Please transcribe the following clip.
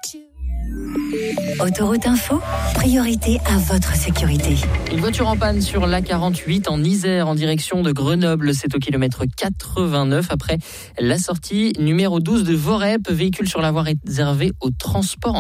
Autoroute Info, priorité à votre sécurité. Une voiture en panne sur l'A48 en Isère en direction de Grenoble. C'est au kilomètre 89 après la sortie numéro 12 de Vorep. Véhicule sur la voie réservée au transport en